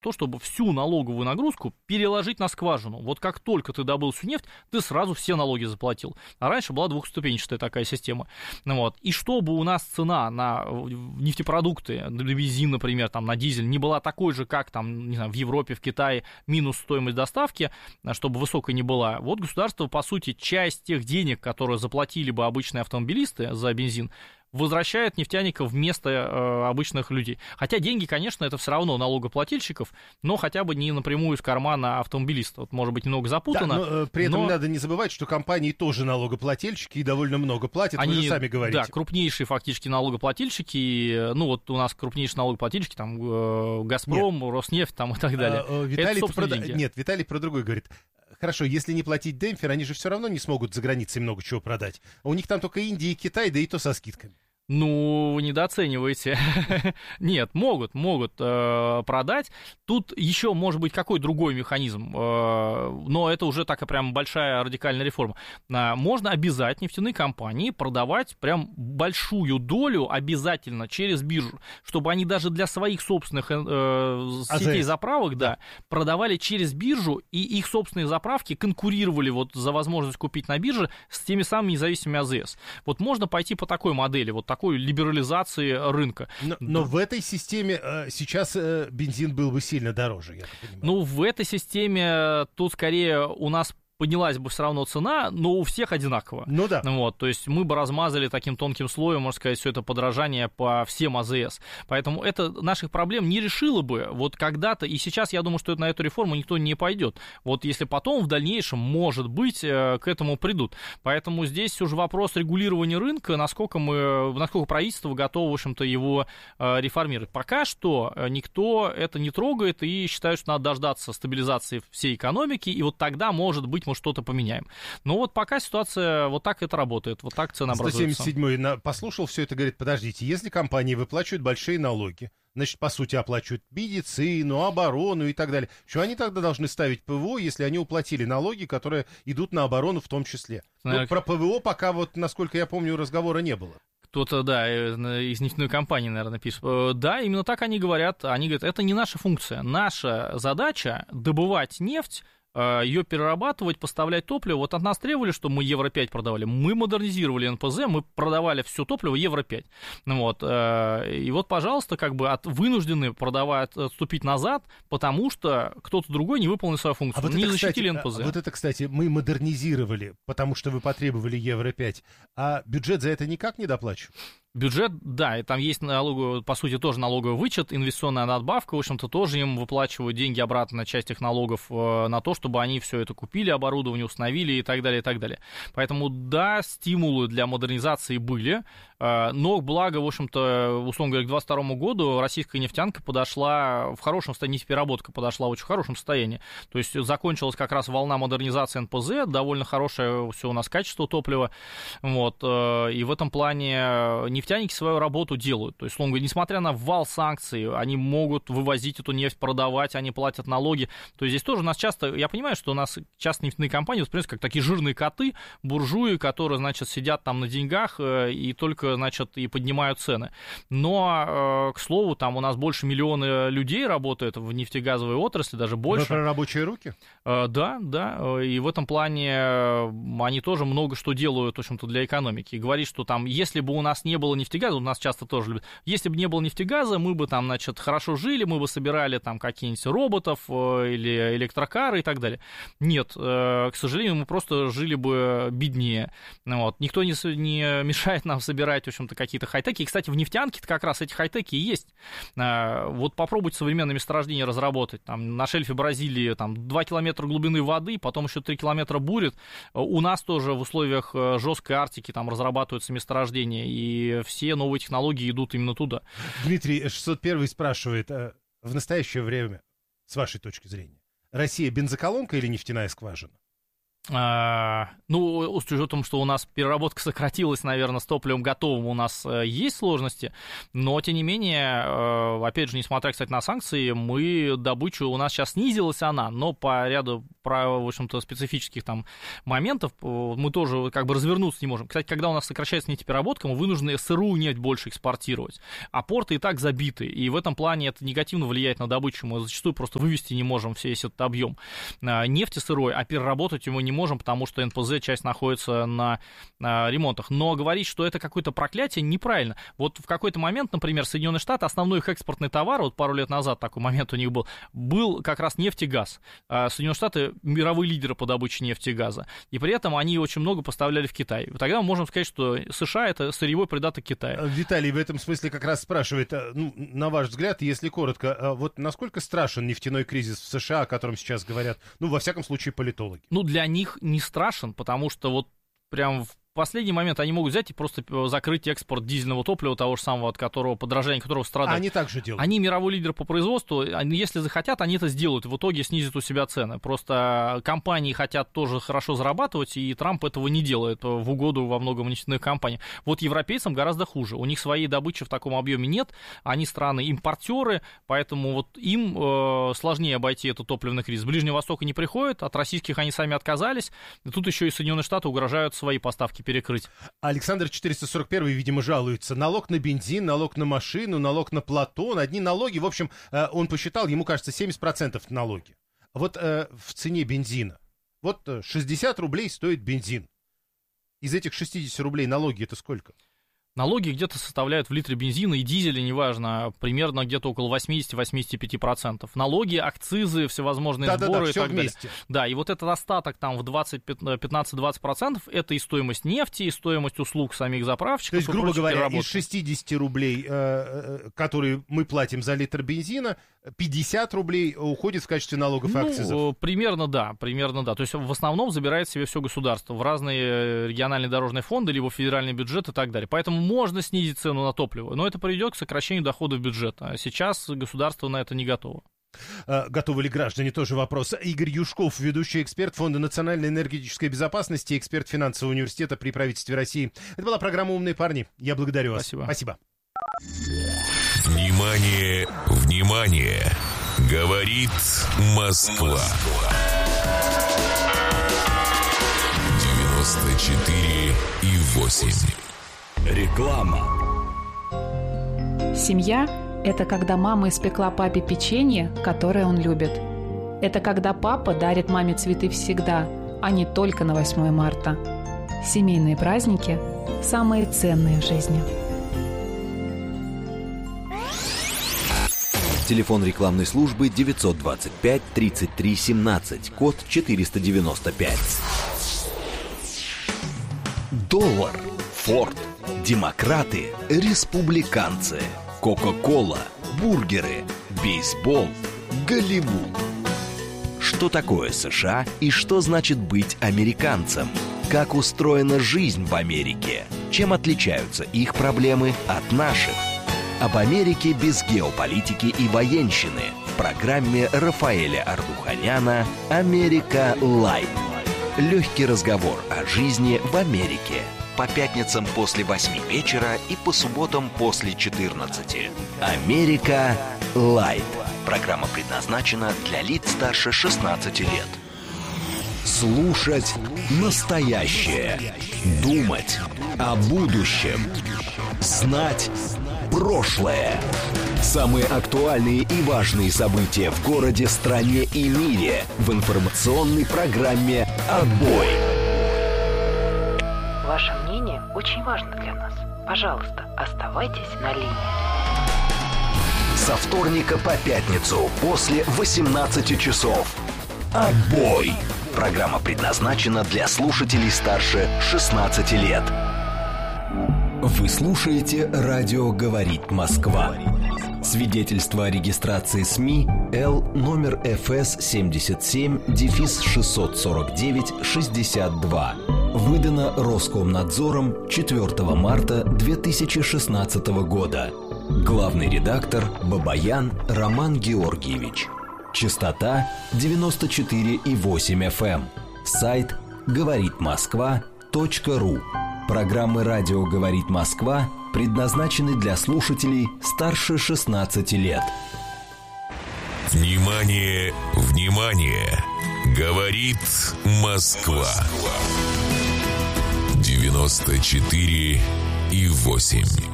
то, чтобы всю налоговую нагрузку переложить на скважину. Вот как только ты добыл всю нефть, ты сразу все налоги заплатил. А раньше была двухступенчатая такая система. Вот. И чтобы у нас цена на нефтепродукты, на бензин, например, там, на дизель, не была такой же, как там, не знаю, в Европе, в Китае, минус стоимость доставки, чтобы высокой не была, вот государство, по сути, часть тех денег, которые заплатили бы обычные автомобилисты за бензин, возвращает нефтяников вместо обычных людей. Хотя деньги, конечно, это все равно налогоплательщиков, но хотя бы не напрямую из кармана автомобилиста. Вот, может быть, немного запутано. Да, но при этом надо не забывать, что компании тоже налогоплательщики и довольно много платят, они, вы же сами говорите. Да, крупнейшие фактически налогоплательщики, ну вот у нас крупнейшие налогоплательщики, там, «Газпром», нет. «Роснефть» там, и так далее. Виталий про другой говорит. Хорошо, если не платить демпфер, они же все равно не смогут за границей много чего продать. А у них там только Индия и Китай, да и то со скидками. Ну, вы недооцениваете. Нет, могут продать. Тут еще может быть какой другой механизм, но это уже такая прям большая радикальная реформа. Можно обязать нефтяные компании продавать прям большую долю обязательно через биржу, чтобы они даже для своих собственных сетей заправок продавали через биржу, и их собственные заправки конкурировали вот за возможность купить на бирже с теми самыми независимыми АЗС. Вот можно пойти по такой модели, вот такой либерализации рынка. Но в этой системе сейчас бензин был бы сильно дороже, я так понимаю. Ну, в этой системе тут скорее у нас поднялась бы все равно цена, но у всех одинаково. Ну да. Вот, то есть мы бы размазали таким тонким слоем, можно сказать, все это подорожание по всем АЗС. Поэтому это наших проблем не решило бы вот когда-то, и сейчас я думаю, что на эту реформу никто не пойдет. Вот если потом в дальнейшем, может быть, к этому придут. Поэтому здесь уже вопрос регулирования рынка, насколько правительство готово, в общем-то, его реформировать. Пока что никто это не трогает и считает, что надо дождаться стабилизации всей экономики, и вот тогда, может быть, мы что-то поменяем. Но вот пока ситуация вот так это работает, вот так цена образуется. 177-й послушал все это, говорит, подождите, если компании выплачивают большие налоги, значит, по сути, оплачивают медицину, оборону и так далее, что они тогда должны ставить ПВО, если они уплатили налоги, которые идут на оборону в том числе? Вот про ПВО пока, вот, насколько я помню, разговора не было. Кто-то, да, из нефтяной компании, наверное, пишет. Да, именно так они говорят. Они говорят, это не наша функция. Наша задача добывать нефть, ее перерабатывать, поставлять топливо. Вот от нас требовали, что мы Евро-5 продавали. Мы модернизировали НПЗ, мы продавали все топливо Евро-5. Вот. И вот, пожалуйста, как бы вынуждены отступить назад, потому что кто-то другой не выполнил свою функцию. Вот не это, защитили кстати, НПЗ. Вот это, кстати, мы модернизировали, потому что вы потребовали Евро-5, а бюджет за это никак не доплачивает? Бюджет, да, и там есть по сути, тоже налоговый вычет, инвестиционная надбавка, в общем-то, тоже им выплачивают деньги обратно на часть их налогов на то, чтобы они все это купили, оборудование установили и так далее, и так далее. Поэтому, да, стимулы для модернизации были, но, благо, в общем-то, условно говоря, к 2022 году российская нефтянка подошла в хорошем состоянии, нефтепереработка подошла в очень хорошем состоянии. То есть закончилась как раз волна модернизации НПЗ, довольно хорошее все у нас качество топлива, вот, и в этом плане нефтяники свою работу делают. То есть, условно говоря, несмотря на вал санкций, они могут вывозить эту нефть, продавать, они платят налоги. То есть здесь тоже у нас часто, я понимаю, что у нас часто нефтяные компании воспринимаются как такие жирные коты, буржуи, которые, значит, сидят там на деньгах и только, значит, и поднимают цены. Но, к слову, там у нас больше миллиона людей работает в нефтегазовой отрасли, даже больше. Вы про рабочие руки? Да, и в этом плане они тоже много что делают, в общем-то, для экономики. И говорит, что там, если бы у нас не было нефтегаза, у нас часто тоже любят, если бы не было нефтегаза, мы бы там, значит, хорошо жили, мы бы собирали там какие-нибудь роботов или электрокары и так далее. Нет, к сожалению, мы просто жили бы беднее. Вот. Никто не мешает нам собирать, в общем-то, какие-то хай-теки. И, кстати, в нефтянке-то как раз эти хай-теки и есть. Вот попробуйте современное месторождение разработать. Там на шельфе Бразилии там 2 километра глубины воды, потом еще 3 километра бурит. У нас тоже в условиях жесткой Арктики там разрабатываются месторождения, и все новые технологии идут именно туда. Дмитрий 601 спрашивает, в настоящее время, с вашей точки зрения, Россия бензоколонка или нефтяная скважина? Ну, с учетом, что у нас переработка сократилась, наверное, с топливом готовым у нас есть сложности, но, тем не менее, опять же, несмотря, кстати, на санкции, добычу у нас сейчас снизилась она, но по ряду в общем-то, специфических там моментов мы тоже как бы развернуться не можем. Кстати, когда у нас сокращается нефтепереработка, мы вынуждены сырую нефть больше экспортировать, а порты и так забиты, и в этом плане это негативно влияет на добычу, мы зачастую просто вывести не можем весь этот объем нефти сырой, а переработать его не можем, потому что НПЗ часть находится на ремонтах. Но говорить, что это какое-то проклятие, неправильно. Вот в какой-то момент, например, Соединенные Штаты, основной их экспортный товар, вот пару лет назад такой момент у них был как раз нефть и газ. Соединенные Штаты мировые лидеры по добыче нефти и газа, и при этом они очень много поставляли в Китай. Тогда мы можем сказать, что США — это сырьевой придаток Китая. Виталий в этом смысле как раз спрашивает, на ваш взгляд, если коротко, вот насколько страшен нефтяной кризис в США, о котором сейчас говорят, во всяком случае, политологи? Для них не страшен, потому что вот прям в последний момент они могут взять и просто закрыть экспорт дизельного топлива, того же самого, от которого подорожание которого страдает. Они так же делают. Они мировой лидер по производству, если захотят, они это сделают, в итоге снизят у себя цены. Просто компании хотят тоже хорошо зарабатывать, и Трамп этого не делает в угоду во многом нефтяных компаний. Вот европейцам гораздо хуже. У них своей добычи в таком объеме нет, они страны-импортеры, поэтому вот им сложнее обойти этот топливный кризис. С Ближнего Востока не приходит, от российских они сами отказались, и тут еще и Соединенные Штаты угрожают свои поставки перекрыть. Александр 441, видимо, жалуется. Налог на бензин, налог на машину, налог на Платон. Одни налоги, в общем, он посчитал, ему кажется, 70% налоги. Вот в цене бензина. Вот 60 рублей стоит бензин. Из этих 60 рублей налоги это сколько? Налоги где-то составляют в литре бензина и дизеля, неважно, примерно где-то около 80-85%. Налоги, акцизы, всевозможные сборы и так далее. Да, и вот этот остаток там в 15-20% это и стоимость нефти, и стоимость услуг самих заправщиков. То есть, грубо говоря, из 60 рублей, которые мы платим за литр бензина, 50 рублей уходит в качестве налогов и акцизов? Примерно да. То есть в основном забирает себе все государство в разные региональные дорожные фонды, либо федеральный бюджет и так далее. Поэтому можно снизить цену на топливо, но это приведет к сокращению доходов бюджета. А сейчас государство на это не готово. Готовы ли граждане? Тоже вопрос. Игорь Юшков, ведущий эксперт Фонда национальной энергетической безопасности, эксперт финансового университета при правительстве России. Это была программа «Умные парни». Я благодарю вас. Спасибо. Внимание, внимание! Говорит Москва. 94,8. Реклама. Семья – это когда мама испекла папе печенье, которое он любит. Это когда папа дарит маме цветы всегда, а не только на 8 марта. Семейные праздники – самые ценные в жизни. Телефон рекламной службы 925 33 17, код 495. Доллар, Форд, демократы, республиканцы, Кока-кола, бургеры, бейсбол, Голливуд. Что такое США и что значит быть американцем? Как устроена жизнь в Америке? Чем отличаются их проблемы от наших? Об Америке без геополитики и военщины в программе Рафаэля Ардуханяна «Америка Лайт». Легкий разговор о жизни в Америке. По пятницам после 8 вечера и по субботам после 14. «Америка Лайт». Программа предназначена для лиц старше 16 лет. Слушать настоящее. Думать о будущем. Знать прошлое. Самые актуальные и важные события в городе, стране и мире в информационной программе «Отбой». Ваше мнение очень важно для нас. Пожалуйста, оставайтесь на линии. Со вторника по пятницу после 18 часов. «Отбой». Программа предназначена для слушателей старше 16 лет. Вы слушаете «Радио говорит Москва». Свидетельство о регистрации СМИ Л номер ФС 77-649-62. Выдано Роскомнадзором 4 марта 2016 года. Главный редактор Бабаян Роман Георгиевич. Частота 94,8 FM. Сайт говоритмосква.ру. Программы «Радио говорит Москва» предназначены для слушателей старше 16 лет. Внимание, внимание! Говорит Москва. 94,8.